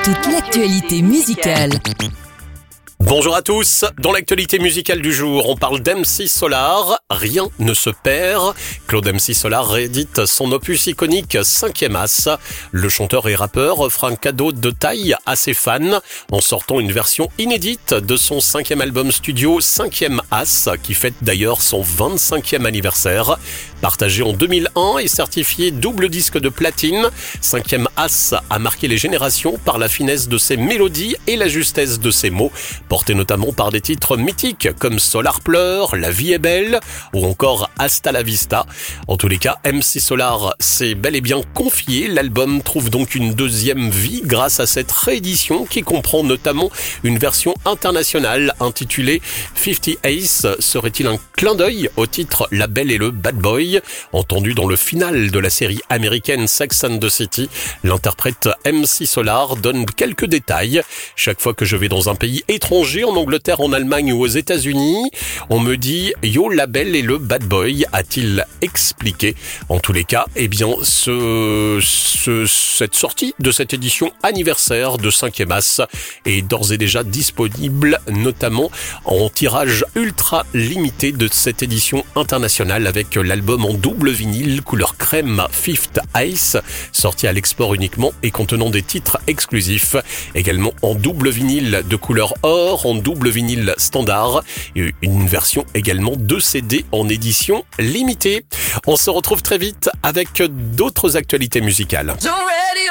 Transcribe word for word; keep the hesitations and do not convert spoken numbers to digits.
toute l'actualité musicale. Bonjour à tous, dans l'actualité musicale du jour, on parle d'M C Solar, Rien ne se perd. Claude M C Solar réédite son opus iconique Cinquième As. Le chanteur et rappeur offre un cadeau de taille à ses fans en sortant une version inédite de son cinquième album studio Cinquième As, qui fête d'ailleurs son vingt-cinquième anniversaire. Partagé en deux mille un et certifié double disque de platine, Cinquième As a marqué les générations par la finesse de ses mélodies et la justesse de ses mots, porté notamment par des titres mythiques comme Solar pleure, La vie est belle ou encore Hasta la vista. En tous les cas, M C Solar s'est bel et bien confié. L'album trouve donc une deuxième vie grâce à cette réédition qui comprend notamment une version internationale intitulée cinquante Ace. Serait-il un clin d'œil au titre La Belle et le Bad Boy, entendu dans le final de la série américaine Sex and the City? L'interprète M C Solar donne quelques détails. Chaque fois que je vais dans un pays étranger, en Angleterre, en Allemagne ou aux États-Unis, on me dit « Yo, La Belle et le Bad Boy », a-t-il expliqué. En tous les cas, eh bien, ce, ce, cette sortie de cette édition anniversaire de Cinquième As est d'ores et déjà disponible, notamment en tirage ultra limité de cette édition internationale avec l'album en double vinyle couleur crème Fifth Ice, sorti à l'export uniquement et contenant des titres exclusifs. Également en double vinyle de couleur or, en double vinyle standard, et une version également de C D en édition limitée. On se retrouve très vite avec d'autres actualités musicales.